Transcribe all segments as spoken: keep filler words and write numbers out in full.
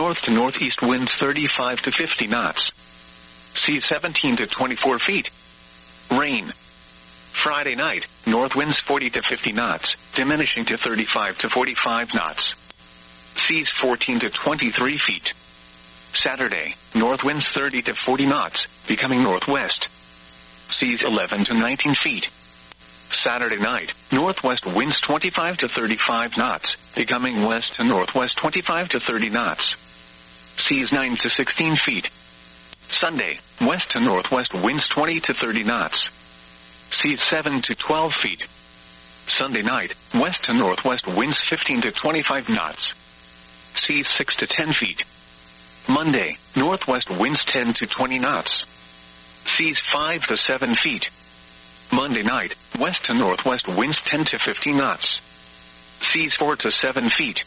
north to northeast winds thirty-five to fifty knots. Seas seventeen to twenty-four feet. Rain. Friday night, north winds forty to fifty knots, diminishing to thirty-five to forty-five knots. Seas fourteen to twenty-three feet. Saturday, north winds thirty to forty knots, becoming northwest. Seas eleven to nineteen feet. Saturday night, northwest winds twenty-five to thirty-five knots, becoming west to northwest twenty-five to thirty knots. Seas nine to sixteen feet. Sunday, west to northwest winds twenty to thirty knots. Seas seven to twelve feet. Sunday night, west to northwest winds fifteen to twenty-five knots. Seas six to ten feet. Monday, northwest winds ten to twenty knots. Seas five to seven feet. Monday night, west to northwest winds ten to fifteen knots. Seas four to seven feet.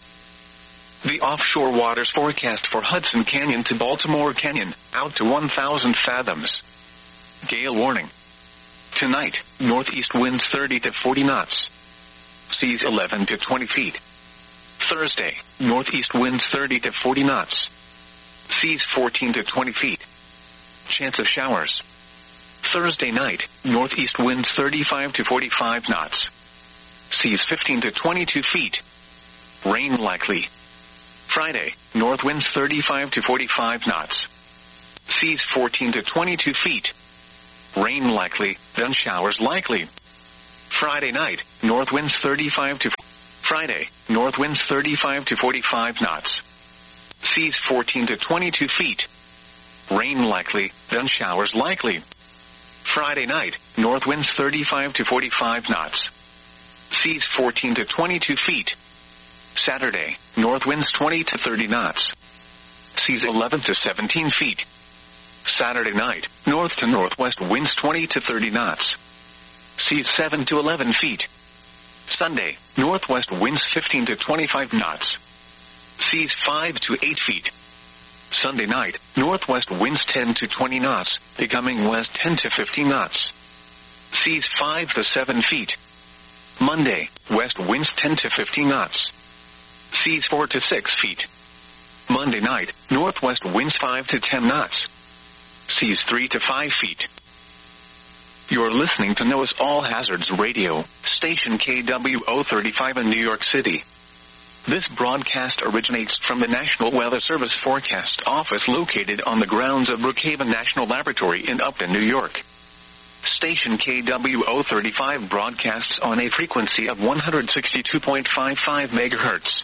The offshore waters forecast for Hudson Canyon to Baltimore Canyon, out to one thousand fathoms. Gale warning. Tonight, northeast winds thirty to forty knots. Seas eleven to twenty feet. Thursday, northeast winds thirty to forty knots. Seas fourteen to twenty feet. Chance of showers. Thursday night, northeast winds thirty-five to forty-five knots. Seas fifteen to twenty-two feet. Rain likely. Friday, north winds thirty-five to forty-five knots. Seas fourteen to twenty-two feet. Rain likely, then showers likely. Friday night, north winds thirty-five to Friday, north winds thirty-five to forty-five knots. Seas fourteen to twenty-two feet. Rain likely, then showers likely. Friday night, north winds thirty-five to forty-five knots. Seas fourteen to twenty-two feet. Saturday, north winds twenty to thirty knots. Seas eleven to seventeen feet. Saturday night, north to northwest winds twenty to thirty knots. Seas seven to eleven feet. Sunday, northwest winds fifteen to twenty-five knots. Seas five to eight feet. Sunday night, northwest winds ten to twenty knots, becoming west ten to fifteen knots. Seas five to seven feet. Monday, west winds ten to fifteen knots. Seas four to six feet. Monday night, northwest winds five to ten knots. Seas three to five feet. You're listening to NOAA's All Hazards Radio, station K W O thirty-five in New York City. This broadcast originates from the National Weather Service Forecast Office located on the grounds of Brookhaven National Laboratory in Upton, New York. Station K W O thirty-five broadcasts on a frequency of one hundred sixty-two point five five megahertz.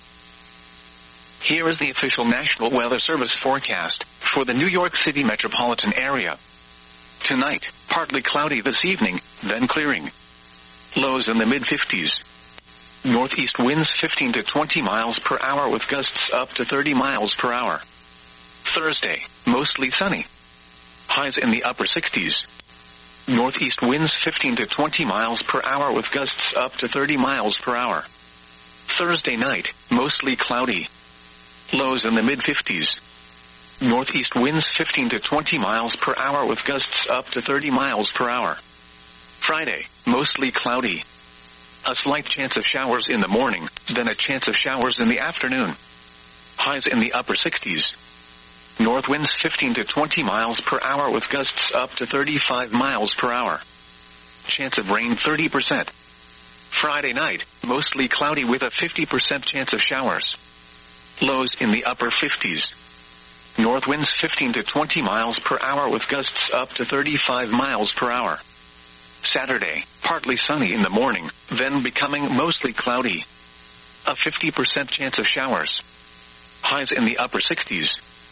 Here is the official National Weather Service forecast for the New York City metropolitan area. Tonight, partly cloudy this evening, then clearing. Lows in the mid fifties. Northeast winds fifteen to twenty miles per hour with gusts up to thirty miles per hour. Thursday, mostly sunny. Highs in the upper sixties. Northeast winds fifteen to twenty miles per hour with gusts up to thirty miles per hour. Thursday night, mostly cloudy. Lows in the mid fifties. Northeast winds fifteen to twenty miles per hour with gusts up to thirty miles per hour. Friday, mostly cloudy. A slight chance of showers in the morning, then a chance of showers in the afternoon. Highs in the upper sixties. North winds fifteen to twenty miles per hour with gusts up to thirty-five miles per hour. Chance of rain thirty percent. Friday night, mostly cloudy with a fifty percent chance of showers. Lows in the upper fifties. North winds fifteen to twenty miles per hour with gusts up to thirty-five miles per hour. Saturday, partly sunny in the morning, then becoming mostly cloudy. A fifty percent chance of showers. Highs in the upper sixties.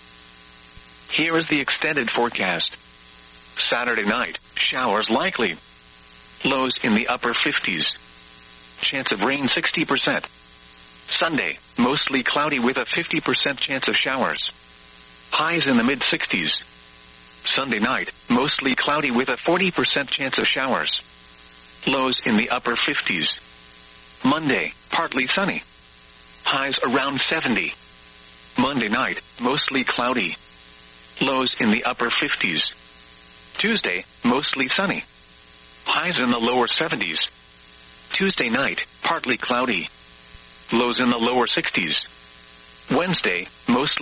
Here is the extended forecast. Saturday night, showers likely. Lows in the upper fifties. Chance of rain sixty percent. Sunday, mostly cloudy with a fifty percent chance of showers. Highs in the mid sixties. Sunday night, mostly cloudy with a forty percent chance of showers. Lows in the upper fifties. Monday, partly sunny. Highs around seventy. Monday night, mostly cloudy. Lows in the upper fifties. Tuesday, mostly sunny. Highs in the lower seventies. Tuesday night, partly cloudy. Lows in the lower sixties. Wednesday, mostly